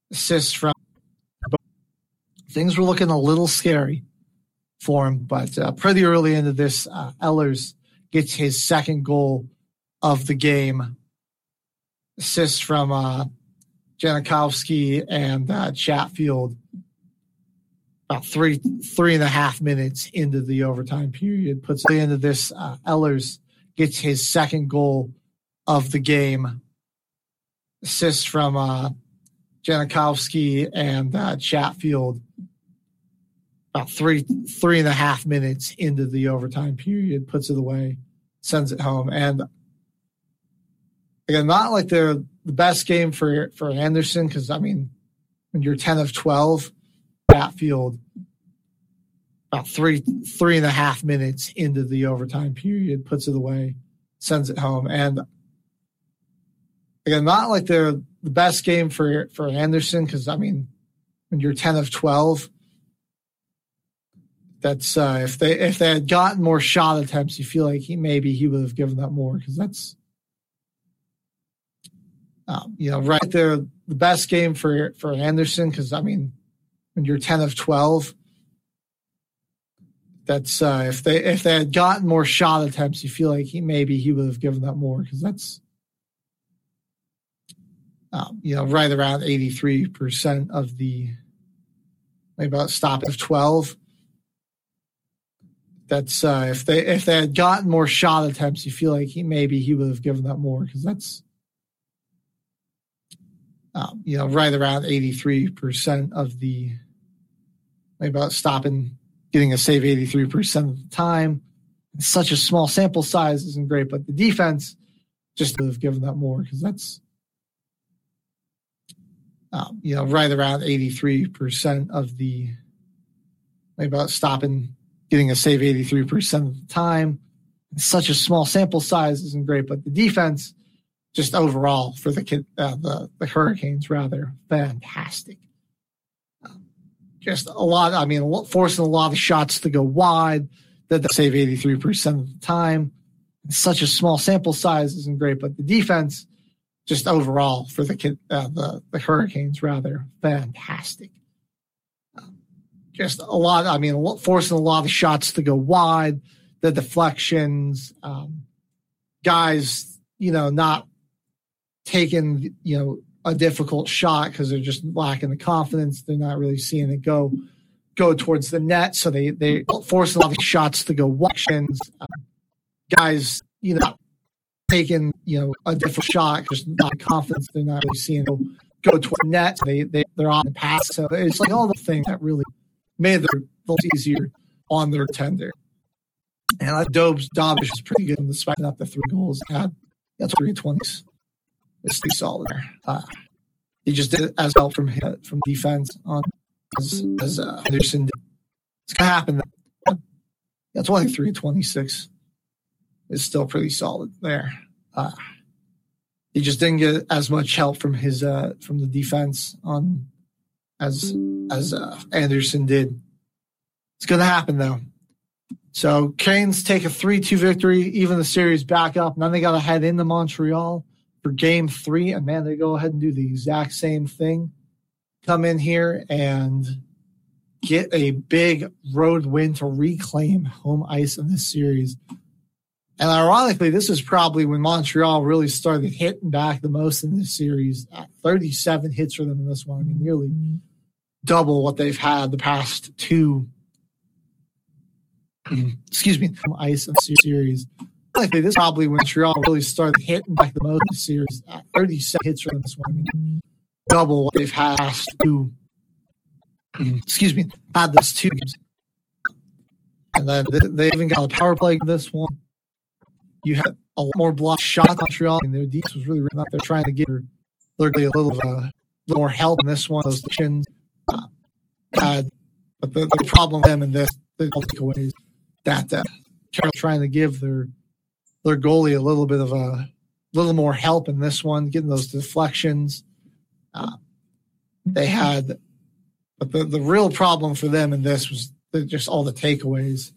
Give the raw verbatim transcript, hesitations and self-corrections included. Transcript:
assists from. Things were looking a little scary for him, but uh, pretty early into this, uh, Ehlers gets his second goal of the game. Assist from uh, Janikowski and uh, Chatfield about three three and a half minutes into the overtime period. Puts the end of this. Uh, Ehlers gets his second goal of the game. Assist from uh, Janikowski and uh, Chatfield about three three and a half minutes into the overtime period. Puts it away, sends it home, and again, not like they're the best game for for Anderson, because I mean, when you're ten of twelve, Chatfield about three three and a half minutes into the overtime period, puts it away, sends it home, and again, not like they're the best game for for Anderson, because I mean, when you're ten of twelve, that's uh, if they if they had gotten more shot attempts, you feel like he maybe he would have given up more, because that's um, you know right there the best game for for Anderson, because I mean, when you're ten of twelve, that's uh, if they if they had gotten more shot attempts, you feel like he maybe he would have given up more, because that's um, you know right around eighty-three percent of the maybe about stop of twelve. That's uh, if they if they had gotten more shot attempts, you feel like he maybe he would have given up more, because that's um, you know right around eighty-three percent of the maybe about stopping getting a save eighty-three percent of the time. It's such a small sample size isn't great, but the defense just would have given up more, because that's um, you know right around eighty-three percent of the maybe about stopping getting a save eighty-three percent of the time. It's such a small sample size isn't great, but the defense just overall for the kid, uh, the, the Hurricanes rather fantastic. Um, just a lot. I mean, forcing a lot of shots to go wide that they save eighty-three percent of the time. It's such a small sample size isn't great, but the defense just overall for the kid, uh, the, the Hurricanes rather fantastic. Just a lot. I mean, forcing a lot of shots to go wide, the deflections, um, guys, you know, not taking, you know, a difficult shot because they're just lacking the confidence. They're not really seeing it go go towards the net, so they they force a lot of shots to go wide. Um, guys, you know, taking, you know, a difficult shot, just not confidence. They're not really seeing it go, go towards the net. So they they they're on the pass. So it's like all the things that really made their votes easier on their tender. And I Dobes Dobish is pretty good in despite up the three goals. Had that's three twenties. It's pretty solid there. Uh, he just did it as help from from defense on as, as uh, Anderson did. It's gonna happen. That's only three twenty six. It's still pretty solid there. Uh, he just didn't get as much help from his uh, from the defense on as as uh, Anderson did. It's going to happen, though. So Canes take a three two victory, even the series back up. Now they got to head into Montreal for game three, and, man, they go ahead and do the exact same thing. Come in here and get a big road win to reclaim home ice in this series. And ironically, this is probably when Montreal really started hitting back the most in this series. Uh, thirty-seven hits for them in this one. I mean, nearly double what they've had the past two, excuse me, ice in the series. Likely, this is probably when Montreal really started hitting back the most in the series. Uh, thirty-seven hits for them this one. I mean, double what they've had the past two, excuse me, had those two games. And then they even got a power play in this one. You had a lot more block shots on Montreal, and their defense was really up there trying to get her literally a little, uh, little more help in this one. Those chins, uh, had, but the, the problem with them in this, the takeaways that uh, Carroll trying to give their their goalie a little bit of a little more help in this one, getting those deflections. Uh, they had, but the, the real problem for them in this was the, just all the takeaways.